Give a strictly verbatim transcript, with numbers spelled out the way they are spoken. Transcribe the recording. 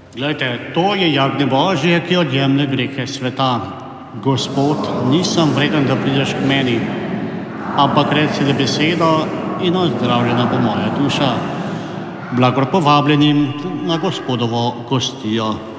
Glejte, to je jagnje Božje, ki odjemlje grehe sveta. Gospod, nisem vreden, da prideš k meni, ampak reci le besedo in ozdravljena bo moja duša. Blagor povabljenim na Gospodovo gostijo.